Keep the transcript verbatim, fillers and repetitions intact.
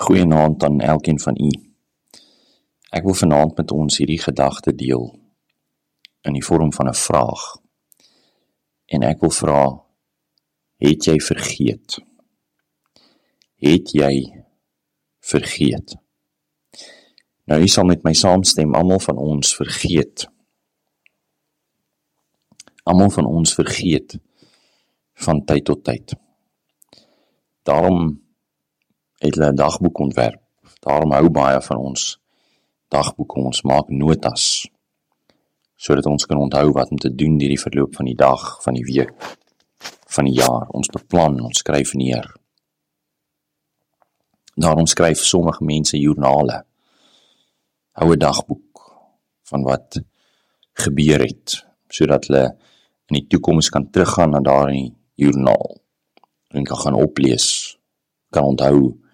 Goeienaand aan elkeen van u. Ek wil vanaand met ons hierdie gedagte deel in die vorm van 'n vraag. En ek wil vra, het jy vergeet? Het jy vergeet? Nou, u sal met my saamstem, almal van ons vergeet. Almal van ons vergeet van tyd tot tyd. Daarom het hulle 'n dagboek ontwerp. Daarom hou baie van ons dagboek, ons maak notas, sodat ons kan onthou wat om te doen deur die verloop van die dag, van die week, van die jaar. Ons beplan, ons skryf neer. Daarom skryf sommige mense joernale, hou 'n dagboek van wat gebeur het, sodat hulle in die toekoms kan teruggaan na daardie joernaal en kan gaan oplees, kan onthou